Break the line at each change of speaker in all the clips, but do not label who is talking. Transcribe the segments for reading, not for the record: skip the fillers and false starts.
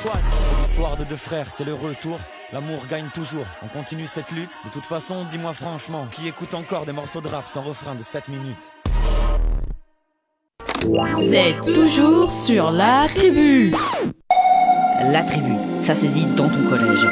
C'est l'histoire de deux frères, c'est le retour. L'amour gagne toujours, on continue cette lutte. De toute façon, dis-moi franchement, qui écoute encore des morceaux de rap sans refrain de 7 minutes?
Vous êtes toujours sur La Tribu.
La Tribu, ça c'est dit dans ton collège.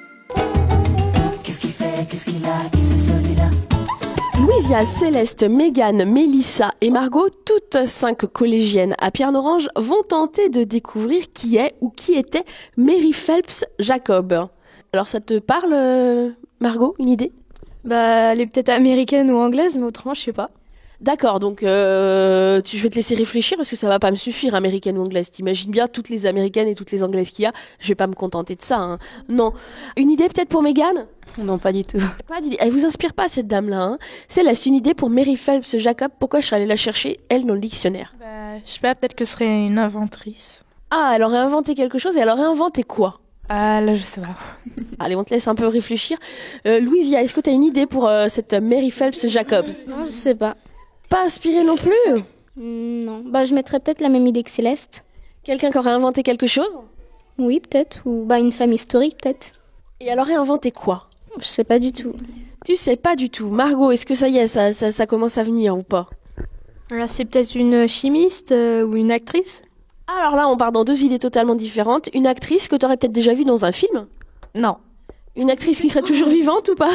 Qu'est-ce qu'il fait, qu'est-ce qu'il a, qui c'est celui-là?
Louisia, Céleste, Mégane, Mélissa et Margot, toutes 5 collégiennes à Pierre-Norange, vont tenter de découvrir qui est ou qui était Mary Phelps Jacob. Alors ça te parle, Margot, une idée?
Bah, elle est peut-être américaine ou anglaise, mais autrement, je sais pas.
D'accord, donc je vais te laisser réfléchir parce que ça va pas me suffire, américaine ou anglaise. T'imagines bien toutes les américaines et toutes les anglaises qu'il y a, je vais pas me contenter de ça, hein. Non. Une idée peut-être pour Mégane?
Non, pas du tout.
Pas d'idée. Elle vous inspire pas cette dame-là, hein. Céleste, une idée pour Mary Phelps Jacob, pourquoi je serais allée la chercher, elle, dans le dictionnaire?
Bah, je sais pas, peut-être que ce serait une inventrice.
Ah, elle aurait inventé quelque chose et elle aurait inventé quoi?
Ah, là, je sais pas.
Allez, on te laisse un peu réfléchir. Louisia, est-ce que tu as une idée pour cette Mary Phelps Jacobs?
Non, je sais pas.
Pas inspirée non plus?
Non. Bah, je mettrais peut-être la même idée que Céleste.
Quelqu'un qui aurait inventé quelque chose?
Oui, peut-être. Ou bah, une femme historique, peut-être.
Et elle aurait inventé quoi?
Je sais pas du tout.
Tu sais pas du tout. Margot, est-ce que ça y est, ça commence à venir ou pas?
Là, c'est peut-être une chimiste ou une actrice?
Alors là, on part dans 2 idées totalement différentes. Une actrice que tu aurais peut-être déjà vue dans un film?
Non.
Une actrice qui serait toujours vivante ou pas?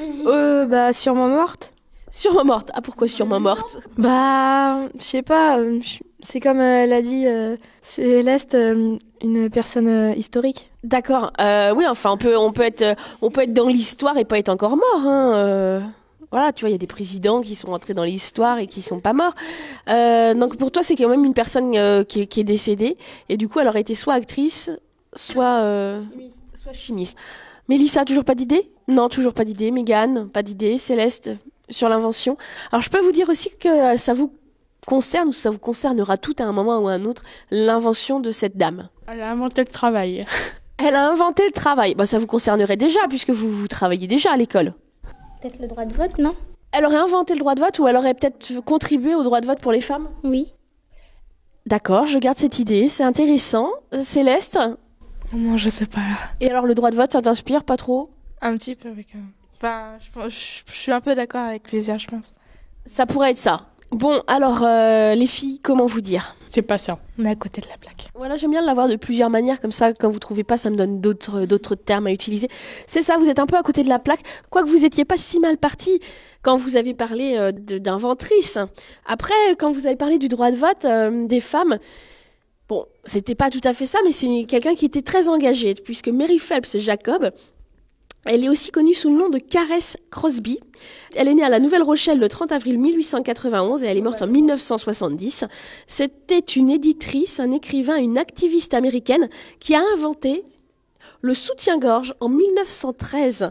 Bah, sûrement morte.
Sûrement morte. Ah, pourquoi sûrement morte?
Bah, je sais pas. C'est comme elle a dit, Céleste, une personne historique.
D'accord. Oui, enfin, on peut être dans l'histoire et pas être encore mort, hein. Voilà, tu vois, il y a des présidents qui sont entrés dans l'histoire et qui sont pas morts. Donc pour toi, c'est quand même une personne qui est décédée. Et du coup, elle aurait été soit actrice, soit chimiste. Mélissa, toujours pas d'idée? Non, toujours pas d'idée. Mégane, pas d'idée. Céleste, sur l'invention. Alors je peux vous dire aussi que ça vous concerne ou ça vous concernera tout à un moment ou à un autre, l'invention de cette dame.
Elle a inventé le travail.
Elle a inventé le travail. Bah, ça vous concernerait déjà puisque vous travaillez déjà à l'école.
Peut-être le droit de vote, non?
Elle aurait inventé le droit de vote ou elle aurait peut-être contribué au droit de vote pour les femmes?
Oui.
D'accord, je garde cette idée, c'est intéressant. Céleste?
Non, je sais pas là.
Et alors le droit de vote, ça t'inspire pas trop?
Un petit peu avec... Enfin, je suis un peu d'accord avec Louisia, je pense.
Ça pourrait être ça. Bon, alors les filles, comment vous dire?
C'est pas ça. On est à côté de la plaque.
Voilà, j'aime bien l'avoir de plusieurs manières, comme ça, quand vous trouvez pas, ça me donne d'autres termes à utiliser. C'est ça, vous êtes un peu à côté de la plaque, quoique vous étiez pas si mal parti quand vous avez parlé d'inventrice. Après, quand vous avez parlé du droit de vote des femmes, bon, c'était pas tout à fait ça, mais c'est quelqu'un qui était très engagé, puisque Mary Phelps Jacob, elle est aussi connue sous le nom de Caress Crosby. Elle est née à la Nouvelle-Rochelle le 30 avril 1891 et elle est morte en 1970. C'était une éditrice, un écrivain, une activiste américaine qui a inventé le soutien-gorge en 1913.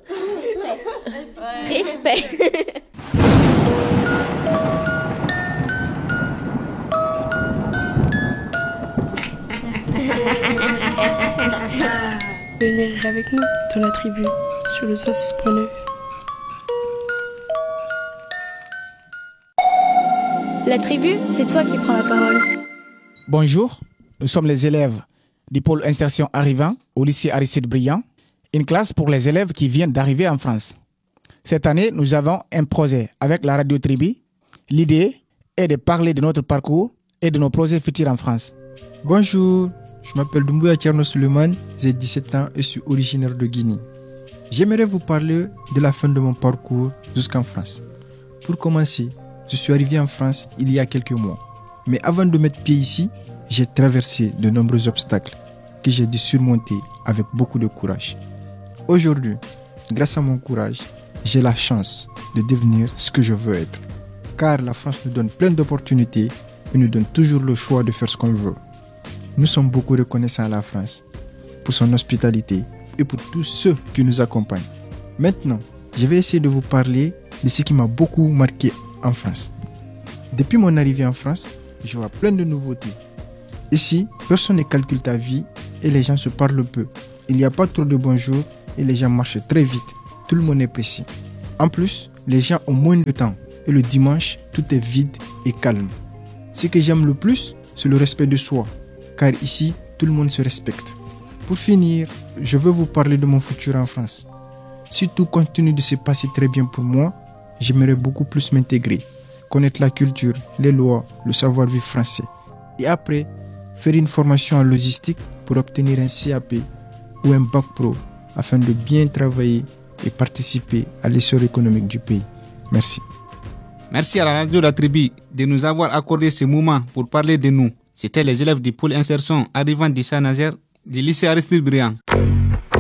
Respect.
Venez rire avec nous dans la tribu sur le 106.9.
La tribu, c'est toi qui prends la parole.
Bonjour, nous sommes les élèves du pôle insertion arrivant au lycée Aristide Briand, une classe pour les élèves qui viennent d'arriver en France. Cette année, nous avons un projet avec la radio Tribu. L'idée est de parler de notre parcours et de nos projets futurs en France.
Bonjour, je m'appelle Doumbouya Tcherno Suleiman, j'ai 17 ans et suis originaire de Guinée. J'aimerais vous parler de la fin de mon parcours jusqu'en France. Pour commencer, je suis arrivé en France il y a quelques mois. Mais avant de mettre pied ici, j'ai traversé de nombreux obstacles que j'ai dû surmonter avec beaucoup de courage. Aujourd'hui, grâce à mon courage, j'ai la chance de devenir ce que je veux être. Car la France nous donne plein d'opportunités et nous donne toujours le choix de faire ce qu'on veut. Nous sommes beaucoup reconnaissants à la France pour son hospitalité et pour tous ceux qui nous accompagnent. Maintenant, je vais essayer de vous parler de ce qui m'a beaucoup marqué en France. Depuis mon arrivée en France, je vois plein de nouveautés. Ici, personne ne calcule ta vie et les gens se parlent peu. Il n'y a pas trop de bonjour et les gens marchent très vite. Tout le monde est précis. En plus, les gens ont moins de temps et le dimanche, tout est vide et calme. Ce que j'aime le plus, c'est le respect de soi. Car ici, tout le monde se respecte. Pour finir, je veux vous parler de mon futur en France. Si tout continue de se passer très bien pour moi, j'aimerais beaucoup plus m'intégrer, connaître la culture, les lois, le savoir-vivre français. Et après, faire une formation en logistique pour obtenir un CAP ou un bac pro afin de bien travailler et participer à l'essor économique du pays. Merci.
Merci à la radio La Tribu de nous avoir accordé ce moment pour parler de nous. C'était les élèves du pôle insertion arrivant de Saint-Nazaire du lycée Aristide Briand.